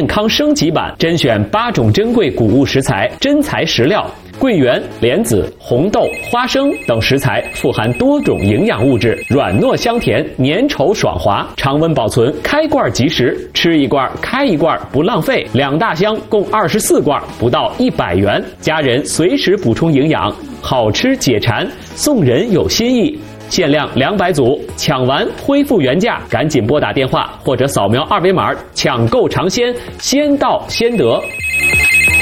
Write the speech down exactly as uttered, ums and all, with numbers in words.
康升级版，甄选八种珍贵谷物食材，真材实料。桂圆、莲子、红豆、花生等食材富含多种营养物质，软糯香甜，粘稠爽滑，常温保存，开罐即食，吃一罐开一罐不浪费。两大箱共二十四罐，不到一百元，家人随时补充营养，好吃解馋，送人有新意。限量两百组，抢完恢复原价，赶紧拨打电话或者扫描二维码抢购尝鲜，先到先得。